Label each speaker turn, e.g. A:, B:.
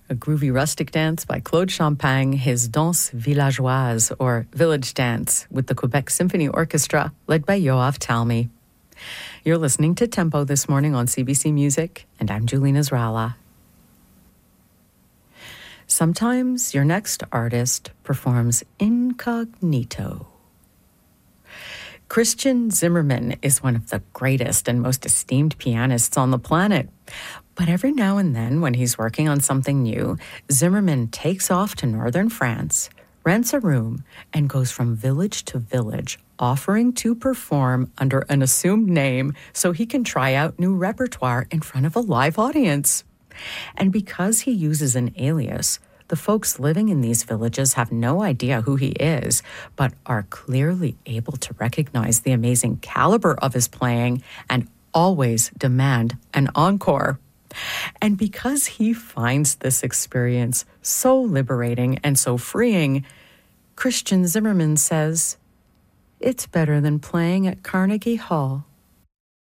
A: A groovy rustic dance by Claude Champagne, his Danse Villageoise, or Village Dance, with the Quebec Symphony Orchestra, led by Yoav Talmy. You're listening to Tempo this morning on CBC Music, and I'm Julina Zrala. Sometimes your next artist performs incognito. Christian Zimmerman is one of the greatest and most esteemed pianists on the planet. But every now and then, when he's working on something new, Zimmerman takes off to northern France, rents a room, and goes from village to village, offering to perform under an assumed name so he can try out new repertoire in front of a live audience. And because he uses an alias, the folks living in these villages have no idea who he is, but are clearly able to recognize the amazing caliber of his playing and always demand an encore. And because he finds this experience so liberating and so freeing, Christian Zimmerman says, "It's better than playing at Carnegie Hall."